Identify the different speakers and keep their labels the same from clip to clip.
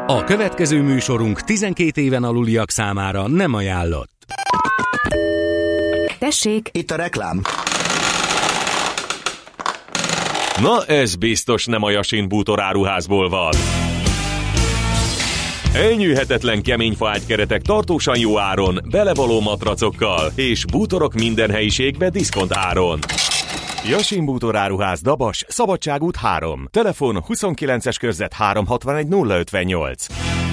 Speaker 1: A következő műsorunk 12 éven aluliak számára nem ajánlott.
Speaker 2: Tessék,
Speaker 3: itt a reklám.
Speaker 4: Na, ez biztos nem a Yasin bútoráruházból van. Elnyűhetetlen keményfa ágykeretek tartósan jó áron, belevaló matracokkal, és bútorok minden helyiségbe diszkont áron. Yasin bútoráruház, Dabas, Szabadságút 3. Telefon 29-es körzet 361 058.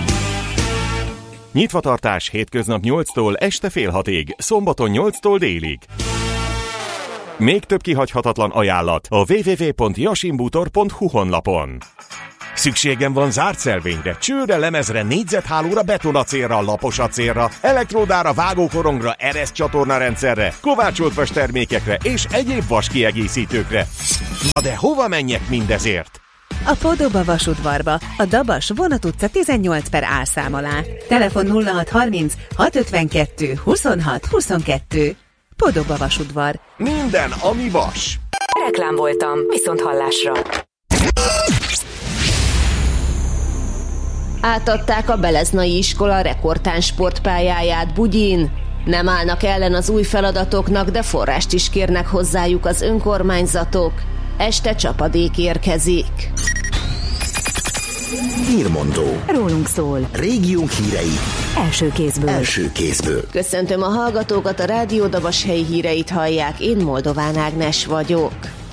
Speaker 4: Nyitvatartás hétköznap 8-tól este fél 6-ig, szombaton 8-tól délig. Még több kihagyhatatlan ajánlat a www.yasinbútor.hu honlapon. Szükségem van zárt szelvényre, csőre, lemezre, négyzethálóra, betonacélra, laposacélra, elektródára, vágókorongra, ereszcsatornarendszerre, kovácsolt vas termékekre és egyéb vas kiegészítőkre. Na de hova menjek mindezért?
Speaker 2: a Podoba vasudvarba, a Dabas Vonat utca 18/A szám alá. Telefon 0630 652 26 22. Podoba vasudvar.
Speaker 3: Minden, ami vas.
Speaker 5: Reklám voltam, viszont hallásra.
Speaker 6: Átadták a Beleznai iskola rekordtán sportpályáját Bugyin. Nem állnak ellen az új feladatoknak, de forrást is kérnek hozzájuk az önkormányzatok. Este csapadék érkezik.
Speaker 3: Hírmondó.
Speaker 5: Rólunk szól.
Speaker 3: Régiónk hírei.
Speaker 5: Első kézből.
Speaker 6: Köszöntöm a hallgatókat, a Rádió Dabas helyi híreit hallják, én Moldován Ágnes vagyok.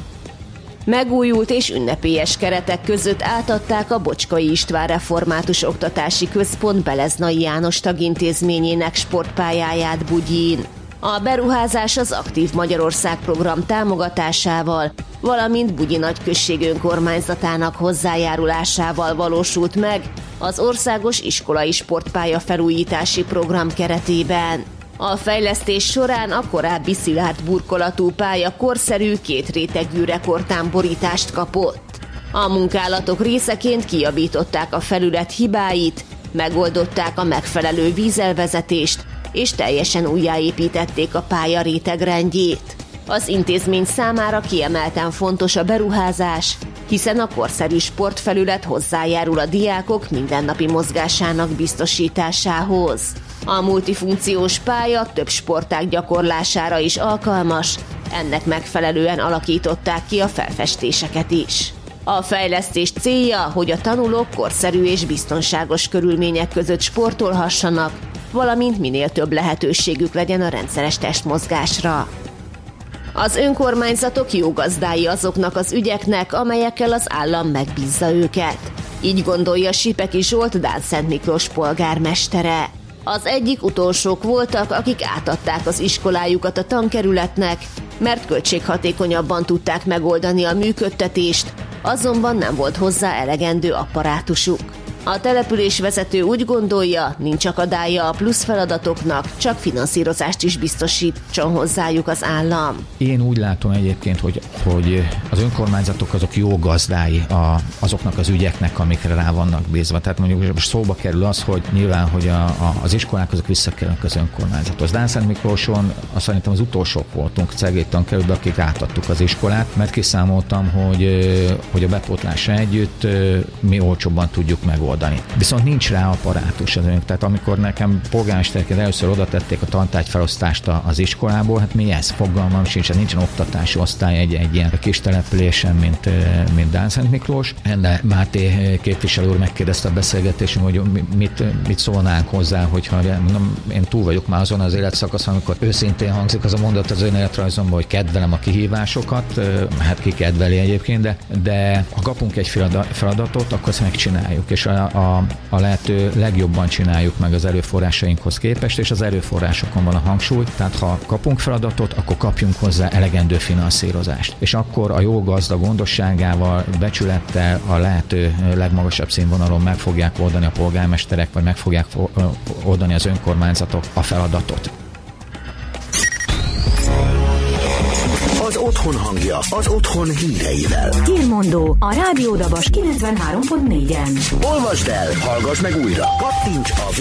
Speaker 6: Megújult és ünnepélyes keretek között átadták a Bocskai István Református Oktatási Központ Beleznai János tagintézményének sportpályáját Bugyin. A beruházás az Aktív Magyarország program támogatásával, valamint Bugyi nagyközség önkormányzatának hozzájárulásával valósult meg az Országos Iskolai Sportpálya felújítási program keretében. A fejlesztés során a korábbi szilárd burkolatú pálya korszerű kétrétegű rekordtámborítást kapott. A munkálatok részeként kijavították a felület hibáit, megoldották a megfelelő vízelvezetést, és teljesen újjáépítették a pálya rétegrendjét. Az intézmény számára kiemelten fontos a beruházás, hiszen a korszerű sportfelület hozzájárul a diákok mindennapi mozgásának biztosításához. A multifunkciós pálya több sportág gyakorlására is alkalmas, ennek megfelelően alakították ki a felfestéseket is. A fejlesztés célja, hogy a tanulók korszerű és biztonságos körülmények között sportolhassanak, valamint minél több lehetőségük legyen a rendszeres testmozgásra. Az önkormányzatok jó gazdái azoknak az ügyeknek, amelyekkel az állam megbízza őket. Így gondolja Sipeki Zsolt Dán-Szent Miklós polgármestere. Az egyik utolsók voltak, akik átadták az iskolájukat a tankerületnek, mert költséghatékonyabban tudták megoldani a működtetést, azonban nem volt hozzá elegendő apparátusuk. A településvezető úgy gondolja, nincs akadálya a plusz feladatoknak, csak finanszírozást is biztosítson hozzájuk az állam.
Speaker 7: Én úgy látom egyébként, hogy az önkormányzatok azok jó gazdái azoknak az ügyeknek, amikre rá vannak bízva. Tehát mondjuk most szóba kerül az, hogy nyilván, hogy az iskolák azok visszakerülnek az önkormányzathoz. Dán-Szent Miklóson azt szerintem az utolsók voltunk Cegléd tankerületben, akik átadtuk az iskolát, mert kiszámoltam, hogy a bepótlásra együtt mi olcsóbban tudjuk megoldani. Viszont nincs rá apparátus az önök. Tehát amikor nekem polgármesterként először oda tették a tantárgyfelosztást az iskolából, hát mi ez? Fogalmam sincs, nincsen oktatási osztály egy ilyen kis településen, mint Dán-Szent Miklós. Ende Máté képviselő úr megkérdezte a beszélgetésünk, hogy mit szólnánk hozzá, hogyha mondom, én túl vagyok már azon az életszakaszon, amikor őszintén hangzik az a mondat az önéletrajzomban, hogy kedvelem a kihívásokat, hát ki kedveli egyébként, de ha kapunk egy feladatot, akkor ezt megcsináljuk, és a lehető legjobban csináljuk meg az erőforrásainkhoz képest, és az erőforrásokon van a hangsúly, tehát ha kapunk feladatot, akkor kapjunk hozzá elegendő finanszírozást. És akkor a jó gazda gondosságával, becsülettel a lehető legmagasabb színvonalon meg fogják oldani a polgármesterek, vagy meg fogják oldani az önkormányzatok a feladatot.
Speaker 3: Az otthon hangja, az otthon híreivel.
Speaker 5: Hírmondó a Rádió Dabas 93.4-en.
Speaker 3: Olvasd el, hallgass meg újra. Kattints a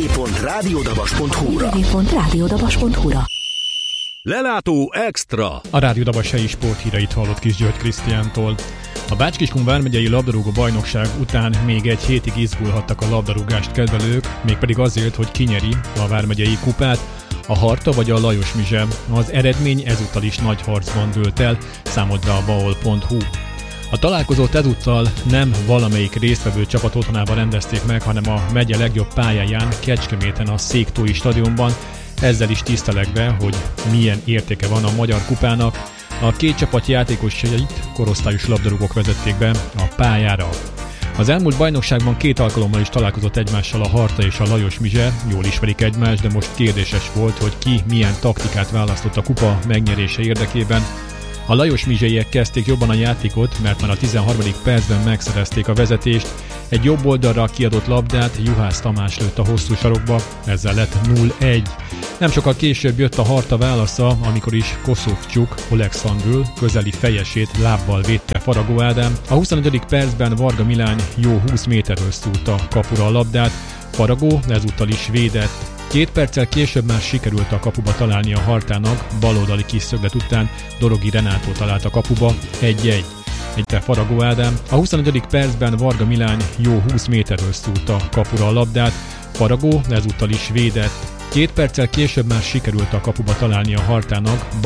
Speaker 3: www.radiodabas.hu-ra.
Speaker 1: Lelátó extra.
Speaker 8: A Rádió Dabas helyi sporthíreit hallott Kis György Krisztiántól. A Bács-Kiskun vármegyei labdarúgó bajnokság után még egy hétig izgulhattak a labdarúgást kedvelők, mégpedig azért, hogy kinyeri a vármegyei kupát, a Harta vagy a Lajos Mizse. Az eredmény ezúttal is nagy harcban dőlt el, számolt be a baol.hu. A találkozót ezúttal nem valamelyik résztvevő csapat otthonában rendezték meg, hanem a megye legjobb pályáján, Kecskeméten a Széktói stadionban, ezzel is tisztelegve, hogy milyen értéke van a magyar kupának. A két csapat játékosait korosztályos labdarúgók vezették be a pályára. Az elmúlt bajnokságban 2 alkalommal is találkozott egymással a Harta és a Lajos Mizse, jól ismerik egymást, de most kérdéses volt, hogy ki milyen taktikát választott a kupa megnyerése érdekében. A Lajos Mizseiek kezdték jobban a játékot, mert már a 13. percben megszerezték a vezetést. Egy jobb oldalra kiadott labdát Juhász Tamás lőtt a hosszú sarokba, ezzel lett 0-1. Nem sokkal később jött a Harta válasza, amikor is Koszovcsuk Olekszandrül közeli fejesét lábbal védte Faragó Ádám. A 25. percben Varga Milány jó 20 méterről szúrt a kapura a labdát, Faragó ezúttal is védett. 2 perccel később már sikerült a kapuba találni a Hartának, baloldali kis szöglet után Dorogi Renátó talált a kapuba, 1-1. Egyre Faragó Ádám. A 25. percben Varga Milány jó 20 méterről szúrt a kapura a labdát, Faragó ezúttal is védett. 2 perccel később már sikerült a kapuba találni a Hartának,